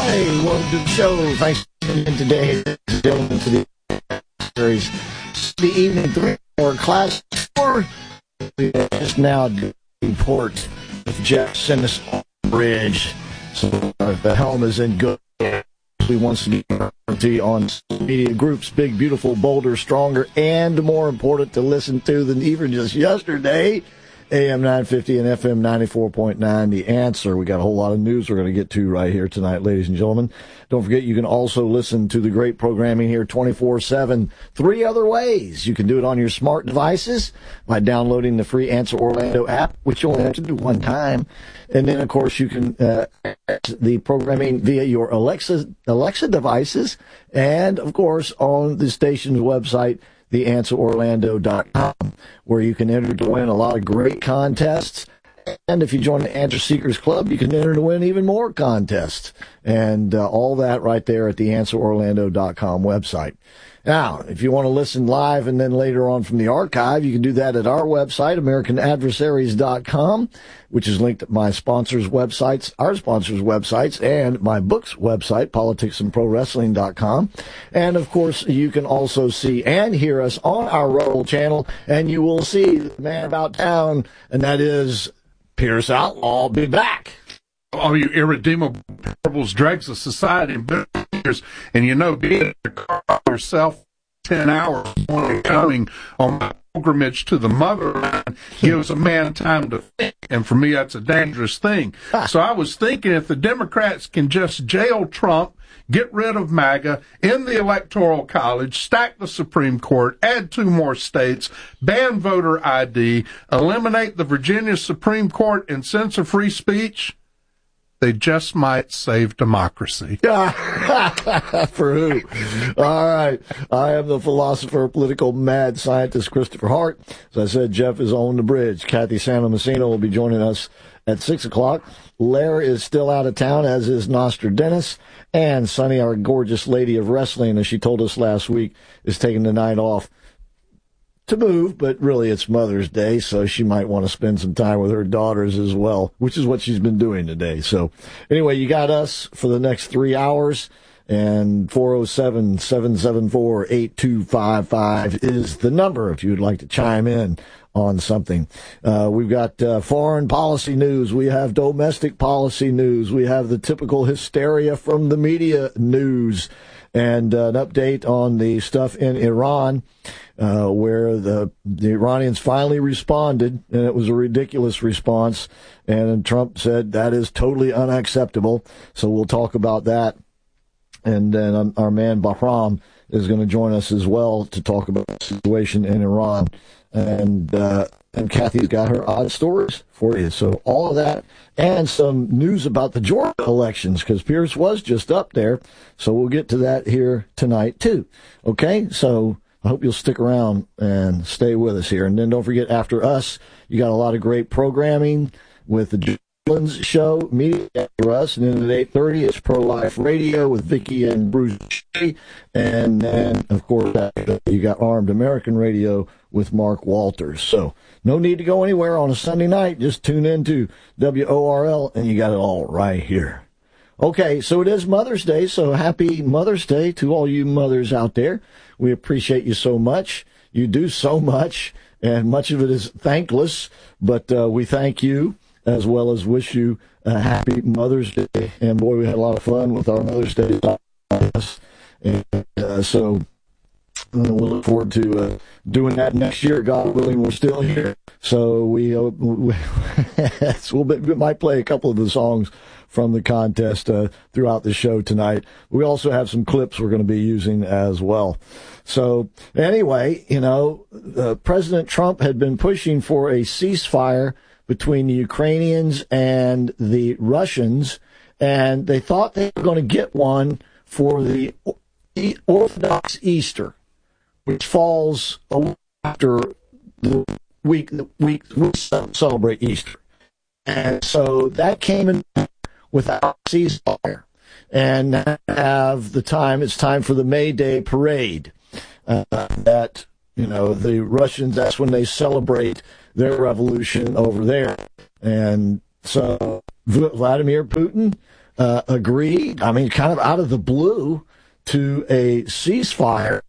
Hey, welcome to the show. Thanks for tuning in today, gentlemen, to the series. The evening 3-hour class 4. We just now report with Jeff Sinis on the bridge. So the helm is in good. We once again to you on media groups, big, beautiful, bolder, stronger, and more important to listen to than even just yesterday. AM 950 and FM 94.9, The Answer. We got a whole lot of news we're going to get to right here tonight, ladies and gentlemen. Don't forget, you can also listen to the great programming here 24/7. 3 other ways. You can do it on your smart devices by downloading the free Answer Orlando app, which you only have to do one time. And then, of course, you can the programming via your Alexa devices and, of course, on the station's website, theanswerorlando.com, where you can enter to win a lot of great contests. And if you join the Answer Seekers Club, you can enter to win even more contests. And all that right there at the answerorlando.com website. Now, if you want to listen live and then later on from the archive, you can do that at our website, AmericanAdversaries.com, which is linked at my sponsors' websites, our sponsors' websites, and my book's website, PoliticsAndProWrestling.com. And, of course, you can also see and hear us on our Rumble channel, and you will see the man about town, and that is Pierce Outlaw. Be back. All you irredeemable parables dregs of society and barriers, and you know, being in the car yourself 10 hours coming on my pilgrimage to the motherland gives a man time to think, and for me that's a dangerous thing. So I was thinking, if the Democrats can just jail Trump, get rid of MAGA, end the Electoral College, stack the Supreme Court, add 2 more states, ban voter ID, eliminate the Virginia Supreme Court, and censor free speech, they just might save democracy. For who? All right. I am the philosopher, political mad scientist, Christopher Hart. As I said, Jeff is on the bridge. Kathy Santa Messina will be joining us at 6 o'clock. Lair is still out of town, as is Nostradamus. And Sunny, our gorgeous lady of wrestling, as she told us last week, is taking the night off to move, but really it's Mother's Day, so she might want to spend some time with her daughters as well, which is what she's been doing today. So anyway, you got us for the next 3 hours, and 407-774-8255 is the number if you'd like to chime in on something. We've got foreign policy news. We have domestic policy news. We have the typical hysteria from the media news, and an update on the stuff in Iran, where the Iranians finally responded, and it was a ridiculous response, and Trump said that is totally unacceptable. So we'll talk about that. And then our man Bahram is going to join us as well to talk about the situation in Iran. And Kathy's got her odd stories for you. So all of that and some news about the Georgia elections, because Pierce was just up there. So we'll get to that here tonight, too. Okay? So I hope you'll stick around and stay with us here. And then don't forget, after us, you got a lot of great programming with the Jones Show, media after us. And then at 8:30, it's Pro-Life Radio with Vicky and Bruce Shea. And then, of course, you got Armed American Radio with Mark Walters. So no need to go anywhere on a Sunday night. Just tune into WORL, and you got it all right here. Okay, so it is Mother's Day, so happy Mother's Day to all you mothers out there. We appreciate you so much. You do so much, and much of it is thankless, but we thank you as well as wish you a happy Mother's Day. And, boy, we had a lot of fun with our Mother's Day. And so we'll look forward to doing that next year. God willing, we're still here. So we might play a couple of the songs from the contest throughout the show tonight. We also have some clips we're going to be using as well. So anyway, President Trump had been pushing for a ceasefire between the Ukrainians and the Russians, and they thought they were going to get one for the Orthodox Easter, which falls a week after the week we celebrate Easter. And so that came in without ceasefire. And now have the time, it's time for the May Day parade. That, the Russians, that's when they celebrate their revolution over there. And so Vladimir Putin agreed, I mean, kind of out of the blue, to a ceasefire.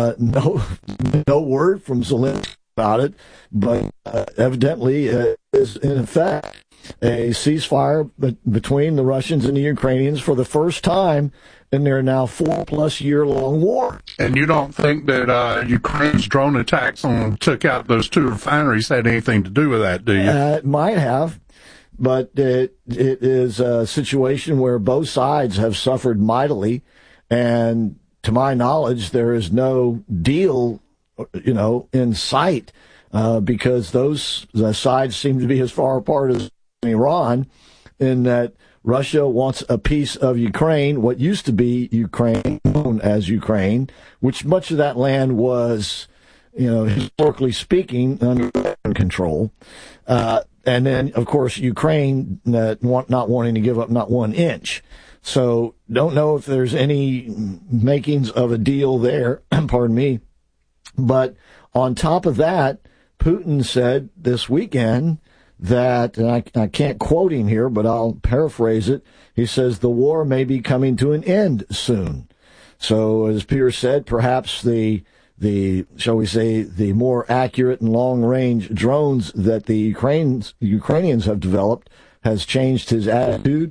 No word from Zelensky about it, but evidently is in effect a ceasefire between the Russians and the Ukrainians for the first time in their now 4+ year long war. And you don't think that Ukraine's drone attacks took out those 2 refineries had anything to do with that, do you? It might have, but it is a situation where both sides have suffered mightily, and to my knowledge, there is no deal, in sight, because the sides seem to be as far apart as Iran, in that Russia wants a piece of Ukraine, what used to be Ukraine, known as Ukraine, which much of that land was, historically speaking, under control. And then, of course, Ukraine not wanting to give up not 1 inch. So don't know if there's any makings of a deal there, pardon me. But on top of that, Putin said this weekend that, and I can't quote him here, but I'll paraphrase it. He says the war may be coming to an end soon. So as Peter said, perhaps the shall we say, the more accurate and long-range drones that the Ukrainians have developed has changed his attitude.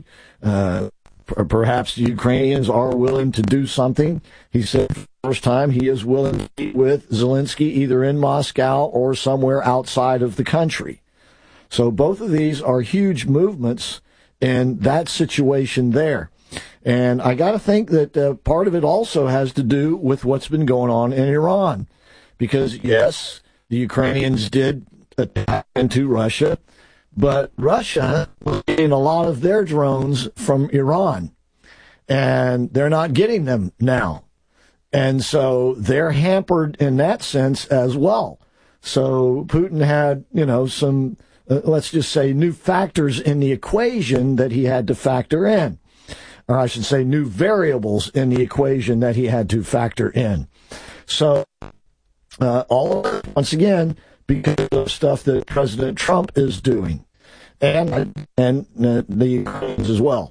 Perhaps the Ukrainians are willing to do something. He said for the first time he is willing to meet with Zelensky either in Moscow or somewhere outside of the country. So both of these are huge movements in that situation there. And I got to think that part of it also has to do with what's been going on in Iran. Because, yes, the Ukrainians did attack into Russia, but Russia was getting a lot of their drones from Iran. And they're not getting them now. And so they're hampered in that sense as well. So Putin had, some, let's just say, new factors in the equation that he had to factor in. Or I should say new variables in the equation that he had to factor in. So all of it, once again, because of stuff that President Trump is doing. And the Ukrainians as well.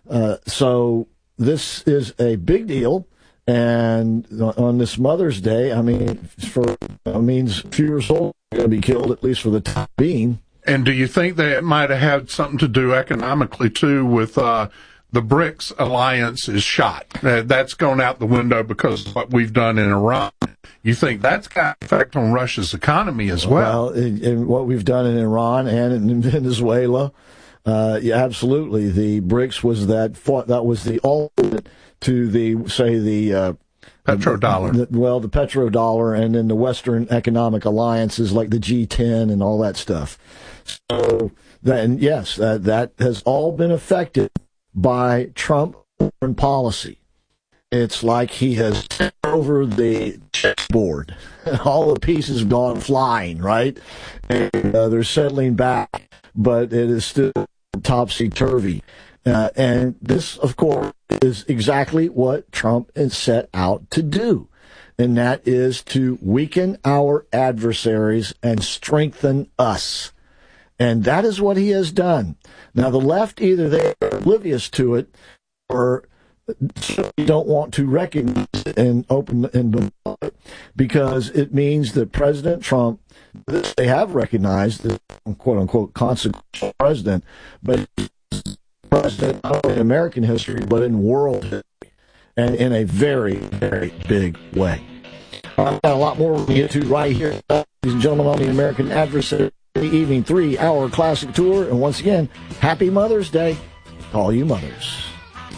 So this is a big deal. And on this Mother's Day, means fewer souls are going to be killed, at least for the time being. And do you think that it might have had something to do economically, too, with the BRICS alliance is shot? That's gone out the window because of what we've done in Iran. You think that's got an effect on Russia's economy as well? Well, in what we've done in Iran and in Venezuela, yeah, absolutely. The BRICS was that was the ultimate to the petrodollar. The petrodollar, and then the Western economic alliances like the G10 and all that stuff. So then, yes, that has all been affected by Trump foreign policy. It's like he has taken over the chessboard. All the pieces have gone flying, right? And they're settling back, but it is still topsy-turvy. And this, of course, is exactly what Trump has set out to do, and that is to weaken our adversaries and strengthen us. And that is what he has done. Now, the left, either they're oblivious to it or don't want to recognize it and open and because it means that President Trump, they have recognized the quote-unquote consequential president, but president not only in American history, but in world history, and in a very, very big way. I've got a lot more to get to right here, ladies and gentlemen, on the American Adversary Evening 3-hour classic tour. And once again, happy Mother's Day to all you mothers.